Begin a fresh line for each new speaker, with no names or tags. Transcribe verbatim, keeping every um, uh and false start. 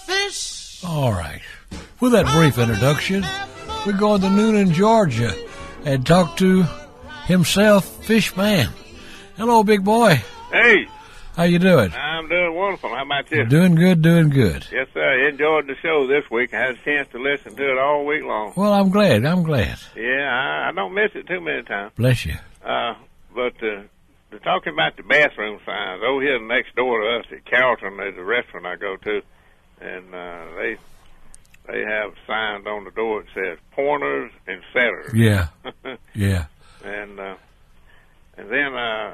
fish.
All right. With that brief introduction, we're going to Noonan, Georgia, and talk to himself, Fishman. Hello, big boy.
Hey.
How you doing?
I'm doing wonderful. How about you?
Doing good, doing good.
Yes, sir. Enjoyed the show this week. I had a chance to listen to it all week long.
Well, I'm glad. I'm glad.
Yeah, I, I don't miss it too many times.
Bless you.
Uh, but uh, the talking about the bathroom signs, over here next door to us at Carrollton, there's a restaurant I go to, and uh, they they have signs on the door that says pointers and setters.
Yeah, yeah.
And uh, and then uh,